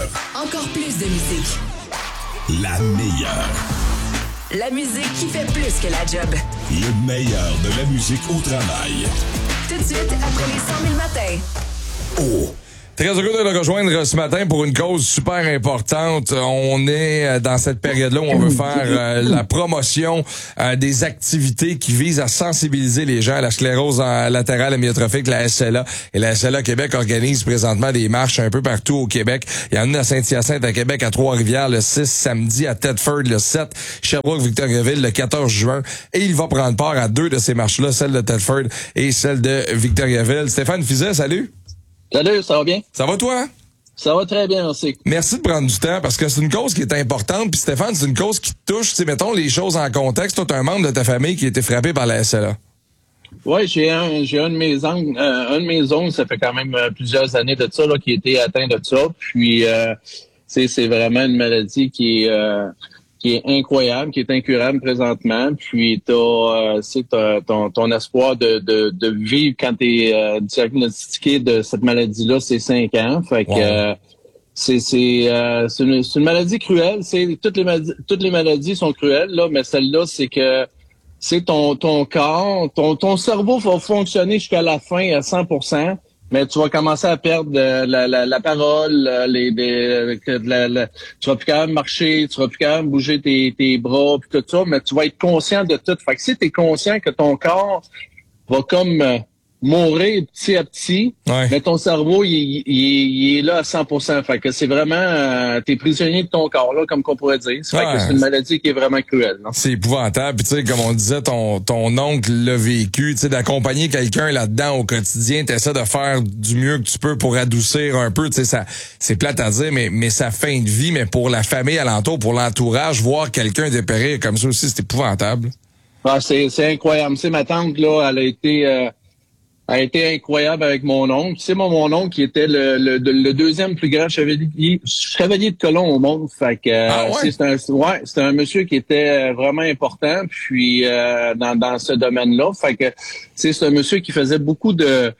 meilleure. Encore plus de musique. La meilleure. La musique qui fait plus que la job. Le meilleur de la musique au travail. Tout de suite, après les 100 000 matins. Oh! Très heureux de le rejoindre ce matin pour une cause super importante. On est dans cette période-là où on veut faire la promotion des activités qui visent à sensibiliser les gens à la sclérose latérale amyotrophique, la SLA. Et la SLA Québec organise présentement des marches un peu partout au Québec. Il y en a une à Saint-Hyacinthe à Québec, à Trois-Rivières le 6 samedi, à Thetford le 7, Sherbrooke-Victoriaville le 14 juin. Et il va prendre part à 2 de ces marches-là, celle de Thetford et celle de Victoriaville. Stéphane Fiset, salut! Salut, ça va bien? Ça va toi? Ça va très bien, merci. Merci de prendre du temps parce que c'est une cause qui est importante. Puis Stéphane, c'est une cause qui te touche. Tu sais, mettons les choses en contexte. Toi, t'as un membre de ta famille qui a été frappé par la SLA. Oui, j'ai un de mes oncles, ça fait quand même plusieurs années de ça, là, qui a été atteint de ça. Puis, c'est vraiment une maladie qui est incroyable, qui est incurable présentement. Puis ton espoir de vivre quand t'es diagnostiqué de cette maladie-là, c'est 5 ans. Fait que c'est une maladie cruelle. Toutes les maladies sont cruelles, là, mais celle-là, c'est que c'est ton corps, ton cerveau va fonctionner jusqu'à la fin à 100%. Mais tu vas commencer à perdre la parole, tu vas plus capable de marcher, tu vas plus capable de bouger tes bras, puis tout ça, mais tu vas être conscient de tout. Fait que si tu es conscient que ton corps va comme mourir petit à petit, mais ton cerveau, il est là à 100%. Fait que c'est vraiment, t'es prisonnier de ton corps, là, comme qu'on pourrait dire. Fait que c'est une maladie qui est vraiment cruelle. Non? C'est épouvantable. Puis tu sais, comme on disait, ton oncle l'a vécu. Tu sais, d'accompagner quelqu'un là-dedans au quotidien, t'essaies de faire du mieux que tu peux pour adoucir un peu. Tu sais, ça, c'est plate à dire, mais sa fin de vie, mais pour la famille alentour, pour l'entourage, voir quelqu'un dépérir comme ça aussi, c'est épouvantable. Ah, c'est incroyable. Tu sais, ma tante, là, elle a été incroyable avec mon oncle. Tu sais, mon oncle qui était le deuxième plus grand chevalier de colon au monde. Fait que c'est un monsieur qui était vraiment important puis dans ce domaine-là. Fait que c'est un monsieur qui faisait beaucoup de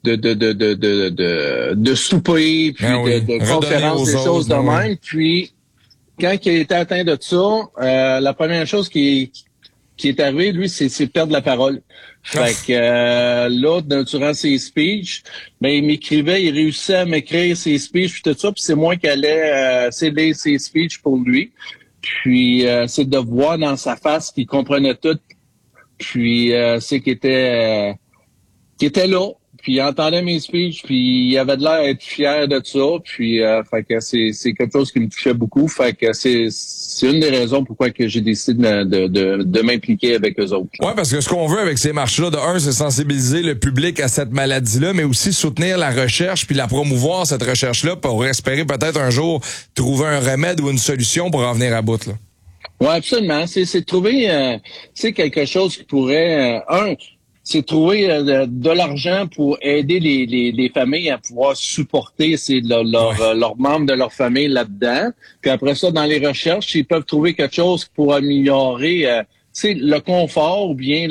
souper puis de conférences, des choses de même. Puis quand il a été atteint de ça, la première chose qui est arrivé, lui, c'est perdre la parole. Fait que là, durant ses speeches, il m'écrivait, il réussissait à m'écrire ses speeches puis tout ça, puis c'est moi qui allais céder ses speeches pour lui. Puis c'est de voir dans sa face qu'il comprenait tout. Puis c'est qu'il était là. Puis il entendait mes speeches, puis il avait de l'air d'être fier de ça. Puis fait que c'est quelque chose qui me touchait beaucoup. Fait que c'est une des raisons pourquoi que j'ai décidé de m'impliquer avec eux autres. Ouais, parce que ce qu'on veut avec ces marches-là, de un, c'est sensibiliser le public à cette maladie-là, mais aussi soutenir la recherche puis la promouvoir, cette recherche-là, pour espérer peut-être un jour trouver un remède ou une solution pour en venir à bout, là. Ouais, absolument. C'est de trouver quelque chose qui pourrait c'est trouver de l'argent pour aider les familles à pouvoir supporter leurs membres de leur famille là-dedans. Puis après ça, dans les recherches, ils peuvent trouver quelque chose pour améliorer le confort ou bien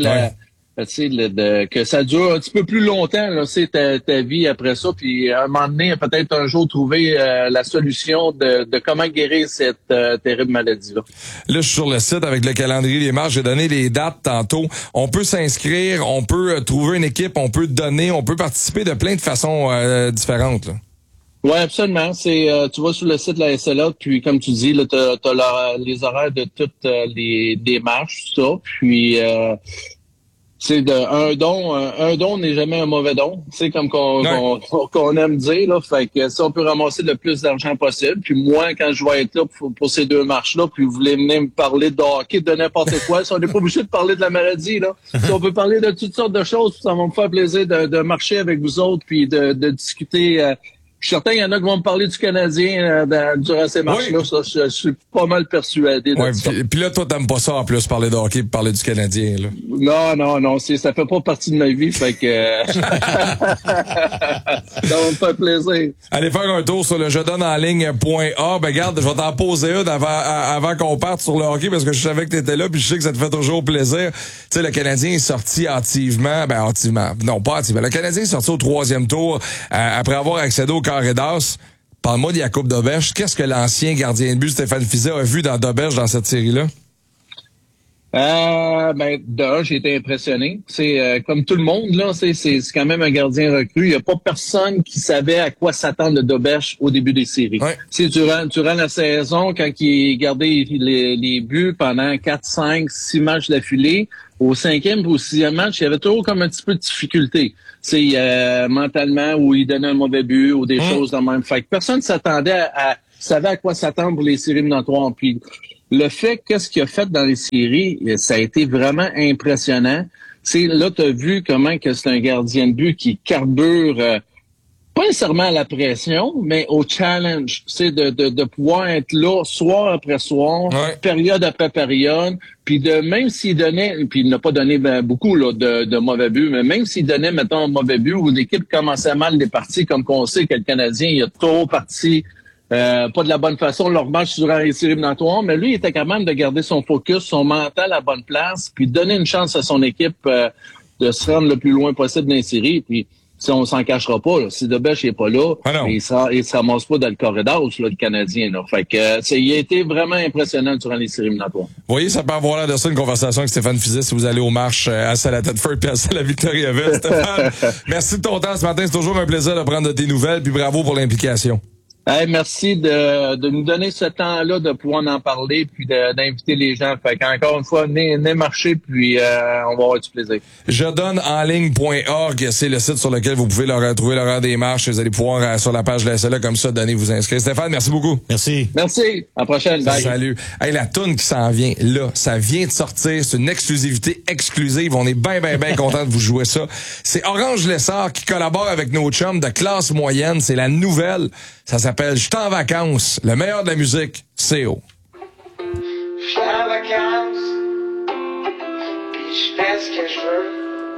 que ça dure un petit peu plus longtemps, là, ta vie après ça, puis à un moment donné, peut-être un jour trouver la solution de comment guérir cette terrible maladie-là. Là, je suis sur le site avec le calendrier des marches, j'ai donné les dates tantôt. On peut s'inscrire, on peut trouver une équipe, on peut donner, on peut participer de plein de façons différentes, là. Oui, absolument. Tu vas sur le site de la SLA, puis comme tu dis, là, t'as les horaires de toutes les marches, tout ça, puis c'est un don n'est jamais un mauvais don. C'est comme qu'on aime dire, là. Fait que si on peut ramasser le plus d'argent possible. Puis moi, quand je vais être là pour ces 2 marches-là, puis vous voulez venir me parler de hockey, de n'importe quoi, si on n'est pas obligé de parler de la maladie, là. Si on peut parler de toutes sortes de choses, ça va me faire plaisir de marcher avec vous autres, puis de discuter. Je suis certain qu'il y en a qui vont me parler du Canadien durant ces marches-là. Oui. Ça, je suis pas mal persuadé de ça. Puis là, toi, t'aimes pas ça en plus, parler de hockey et parler du Canadien, là. Non. Ça fait pas partie de ma vie, fait que ça va me faire plaisir. Allez faire un tour sur le jedonenligne.a. Regarde, je vais t'en poser une avant qu'on parte sur le hockey parce que je savais que t'étais là puis je sais que ça te fait toujours plaisir. Tu sais, le Canadien est sorti hâtivement. Non, pas hâtivement. Le Canadien est sorti au 3e tour après avoir accédé au carré d'as. Parle-moi de Jakub Dobeš. Qu'est-ce que l'ancien gardien de but Stéphane Fiset a vu dans Dobeš dans cette série-là? J'ai été impressionné. C'est comme tout le monde, là, c'est quand même un gardien recru. Il n'y a pas personne qui savait à quoi s'attendre de Dobeš au début des séries. Ouais. C'est durant la saison, quand il gardait les buts pendant 4, 5, 6 matchs d'affilée, au 5e ou au 6e match, il y avait toujours comme un petit peu de difficulté. Mentalement, où il donnait un mauvais but ou des choses de même. Fait que personne ne s'attendait savait à quoi s'attendre pour les séries éliminatoires. Puis le fait qu'est-ce qu'il a fait dans les séries, ça a été vraiment impressionnant. Là, tu as vu comment que c'est un gardien de but qui carbure pas nécessairement à la pression, mais au challenge. De pouvoir être là soir après soir, période après période, puis même s'il donnait, puis il n'a pas donné beaucoup là, de mauvais buts, mais même s'il donnait, mettons, un mauvais but ou l'équipe commençait mal les parties, comme qu'on sait que le Canadien, il a trop parti pas de la bonne façon leur match durant les séries éliminatoires, mais lui, il était capable de garder son focus, son mental à la bonne place, puis donner une chance à son équipe de se rendre le plus loin possible dans les séries. Puis si on s'en cachera pas, là, si Dobeš n'est pas là, il se ramasse pas dans le corridor, là, le Canadien. Là. Fait que il a été vraiment impressionnant durant les séries éliminatoires. Vous voyez, ça peut avoir l'air de ça, une conversation avec Stéphane Fiset si vous allez aux marches à la Tedford puis à la Victoriaville. Stéphane, merci de ton temps ce matin. C'est toujours un plaisir de prendre de tes nouvelles, puis bravo pour l'implication. Hey, merci de nous donner ce temps-là de pouvoir en parler puis d'inviter les gens. Fait qu'encore une fois, venez marcher puis on va avoir du plaisir. Jeudonneenligne.org, c'est le site sur lequel vous pouvez trouver l'horaire des marches. Vous allez pouvoir sur la page de la SLA comme ça vous inscrire. Stéphane, merci beaucoup. Merci. Merci. À la prochaine. Bye. Salut. Hey, la toune qui s'en vient là, ça vient de sortir. C'est une exclusivité exclusive. On est bien content de vous jouer ça. C'est Orange Lessard qui collabore avec nos chums de classe moyenne. C'est la nouvelle. Ça s'appelle J'suis en vacances. Le meilleur de la musique, CO. J'suis en vacances, pis j'fais ce que je veux.